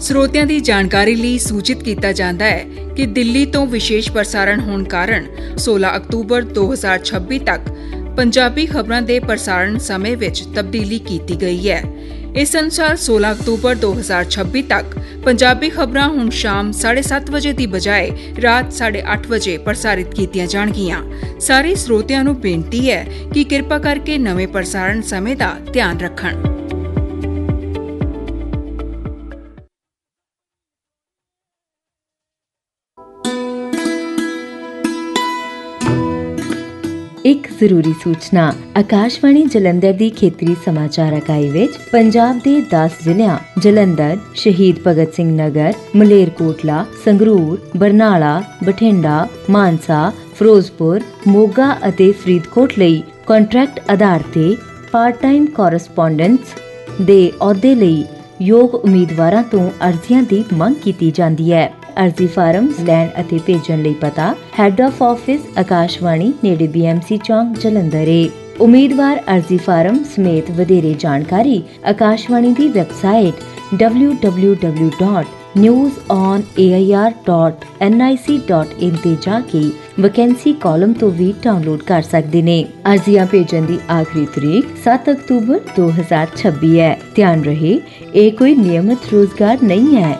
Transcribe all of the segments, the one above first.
ਸਰੋਤਿਆਂ ਦੀ ਜਾਣਕਾਰੀ ਲਈ ਸੂਚਿਤ ਕੀਤਾ ਜਾਂਦਾ ਹੈ ਕਿ ਦਿੱਲੀ ਤੋਂ ਵਿਸ਼ੇਸ਼ ਪ੍ਰਸਾਰਣ ਹੋਣ ਕਾਰਨ 16 ਅਕਤੂਬਰ 2026 ਤੱਕ ਪੰਜਾਬੀ ਖਬਰਾਂ ਦੇ ਪ੍ਰਸਾਰਣ ਸਮੇਂ ਵਿੱਚ ਤਬਦੀਲੀ ਕੀਤੀ ਗਈ ਹੈ। ਇਸ ਅਨੁਸਾਰ 16 ਅਕਤੂਬਰ 2026 ਤੱਕ ਪੰਜਾਬੀ ਖਬਰਾਂ ਹੁਣ ਸ਼ਾਮ 7:30 ਵਜੇ ਦੀ ਬਜਾਏ ਰਾਤ 8:30 ਵਜੇ ਪ੍ਰਸਾਰਿਤ ਕੀਤੀਆਂ ਜਾਣਗੀਆਂ। ਸਾਰੇ ਸਰੋਤਿਆਂ ਨੂੰ ਬੇਨਤੀ ਹੈ ਕਿ ਕਿਰਪਾ ਕਰਕੇ ਨਵੇਂ ਪ੍ਰਸਾਰਣ ਸਮੇਂ ਦਾ ਧਿਆਨ ਰੱਖਣ। ਇੱਕ ਜ਼ਰੂਰੀ ਸੂਚਨਾ। ਆਕਾਸ਼ਵਾਣੀ ਜਲੰਧਰ ਦੀ ਖੇਤਰੀ ਸਮਾਚਾਰ ਇਕਾਈ ਵਿੱਚ ਪੰਜਾਬ ਦੇ 10 ਜ਼ਿਲ੍ਹਿਆਂ ਜਲੰਧਰ, ਸ਼ਹੀਦ ਭਗਤ ਸਿੰਘ ਨਗਰ, ਮਲੇਰਕੋਟਲਾ, ਸੰਗਰੂਰ, ਬਰਨਾਲਾ, ਬਠਿੰਡਾ, ਮਾਨਸਾ, ਫਿਰੋਜ਼ਪੁਰ, ਮੋਗਾ ਅਤੇ ਫਰੀਦਕੋਟ ਲਈ ਕੰਟਰੈਕਟ ਆਧਾਰ ਤੇ ਪਾਰਟ ਟਾਈਮ ਕੋਰਸਪੋਂਡੈਂਟਸ ਦੇ ਅਹੁਦੇ ਲਈ ਯੋਗ ਉਮੀਦਵਾਰਾਂ ਤੋਂ ਅਰਜ਼ੀਆਂ ਦੀ ਮੰਗ ਕੀਤੀ ਜਾਂਦੀ ਹੈ। ਅਰਜ਼ੀ ਫਾਰਮ ਲੈਣ ਅਤੇ ਭੇਜਣ ਲਈ ਪਤਾ ਹੈੱਡ ਆਫਿਸ ਆਕਾਸ਼ਵਾਣੀ ਨੇੜੇ BMC ਚੌਂਕ ਜਲੰਧਰ ਹੈ। ਉਮੀਦਵਾਰ ਅਰਜ਼ੀ ਫਾਰਮ ਸਮੇਤ ਵਧੇਰੇ ਜਾਣਕਾਰੀ ਆਕਾਸ਼ਵਾਣੀ ਦੀ ਵੈਬਸਾਈਟ www.newsonair.nic.in ਤੇ ਜਾ ਕੇ ਵੈਕੈਂਸੀ ਕਾਲਮ ਤੋਂ ਵੀ ਡਾਊਨਲੋਡ ਕਰ ਸਕਦੇ ਨੇ। ਅਰਜ਼ੀਆਂ ਭੇਜਣ ਦੀ ਆਖਰੀ ਤਰੀਕ 7 ਅਕਤੂਬਰ 2026 ਹੈ। ਧਿਆਨ ਰਹੇ, ਇਹ ਕੋਈ ਨਿਯਮਿਤ ਰੋਜ਼ਗਾਰ ਨਹੀਂ ਹੈ।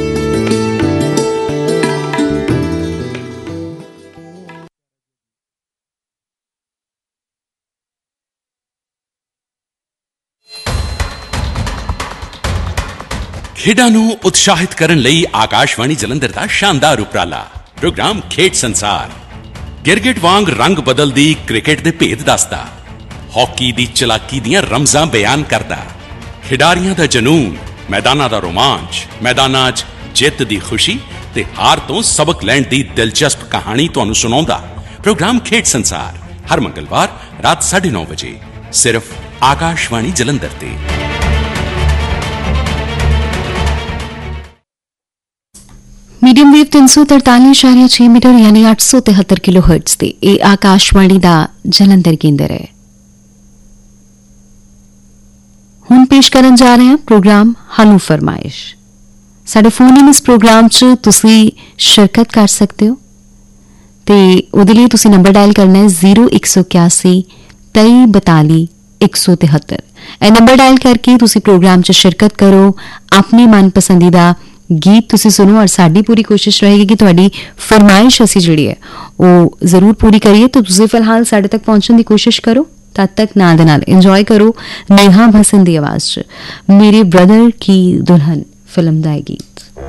ਖੇਡਾਂ ਨੂੰ ਉਤਸ਼ਾਹਿਤ ਕਰਨ ਲਈ ਆਕਾਸ਼ਵਾਣੀ ਜਲੰਧਰ ਦਾ ਸ਼ਾਨਦਾਰ ਉਪਰਾਲਾ ਪ੍ਰੋਗਰਾਮ ਖੇਡ ਸੰਸਾਰ ਗਿਰਗਿਟ ਵਾਂਗ ਰੰਗ ਬਦਲਦੀ ਕ੍ਰਿਕਟ ਦੇ ਭੇਦ ਦੱਸਦਾ, ਹਾਕੀ ਦੀ ਚਲਾਕੀ ਦੀਆਂ ਰਮਜ਼ਾਂ ਬਿਆਨ ਕਰਦਾ, ਖਿਡਾਰੀਆਂ ਦਾ ਜਨੂਨ, ਮੈਦਾਨਾਂ ਦਾ ਰੋਮਾਂਚ, ਮੈਦਾਨਾਂ 'ਚ ਜਿੱਤ ਦੀ ਖੁਸ਼ੀ ਤੇ ਹਾਰ ਤੋਂ ਸਬਕ ਲੈਣ ਦੀ ਦਿਲਚਸਪ ਕਹਾਣੀ ਤੁਹਾਨੂੰ ਸੁਣਾਉਂਦਾ ਪ੍ਰੋਗਰਾਮ ਖੇਡ ਸੰਸਾਰ ਹਰ ਮੰਗਲਵਾਰ ਰਾਤ 9:30 ਵਜੇ ਸਿਰਫ ਆਕਾਸ਼ਵਾਣੀ ਜਲੰਧਰ ਤੇ। मीडियम वेव 343.6 मीटर यानी 873 किलो हर्ट्ज ਤੇ ਇਹ ਆਕਾਸ਼ਵਾਣੀ ਦਾ ਜਲੰਧਰ ਕੇਂਦਰ ਹੈ। ਹੁਣ ਪੇਸ਼ ਕਰਨ ਜਾ ਰਹੇ ਹਾਂ ਪ੍ਰੋਗਰਾਮ ਹਾਨੂੰ ਫਰਮਾਇਸ਼। ਸਾਡੇ ਫੋਨ ਇਨ ਇਸ ਪ੍ਰੋਗਰਾਮ 'ਚ ਤੁਸੀਂ ਸ਼ਿਰਕਤ ਕਰ ਸਕਦੇ ਹੋ ਤੇ ਉਹਦੇ ਲਈ ਤੁਸੀਂ ਨੰਬਰ ਡਾਇਲ ਕਰਨਾ ਹੈ 0181 2342 173। ਇਹ ਨੰਬਰ ਡਾਇਲ ਕਰਕੇ ਤੁਸੀਂ ਪ੍ਰੋਗਰਾਮ 'ਚ ਸ਼ਿਰਕਤ ਕਰੋ, ਆਪਣੀ ਮਨਪਸੰਦੀਦਾ ਗੀਤ ਤੁਸੀਂ ਸੁਣੋ ਔਰ ਸਾਡੀ ਪੂਰੀ ਕੋਸ਼ਿਸ਼ ਰਹੇਗੀ ਕਿ ਤੁਹਾਡੀ ਫਰਮਾਇਸ਼ ਅਸੀਂ ਜਿਹੜੀ ਹੈ ਉਹ ਜ਼ਰੂਰ ਪੂਰੀ ਕਰੀਏ। ਤਾਂ ਤੁਸੀਂ ਫਿਲਹਾਲ ਸਾਡੇ ਤੱਕ ਪਹੁੰਚਣ ਦੀ ਕੋਸ਼ਿਸ਼ ਕਰੋ। ਤਦ ਤੱਕ ਨਾਲ ਦੇ ਨਾਲ ਇੰਜੋਏ ਕਰੋ ਨੇਹਾ ਭਸਨ ਦੀ ਆਵਾਜ਼ 'ਚ ਮੇਰੇ ਬ੍ਰਦਰ ਕੀ ਦੁਲਹਨ ਫਿਲਮ ਦਾ ਇਹ ਗੀਤ।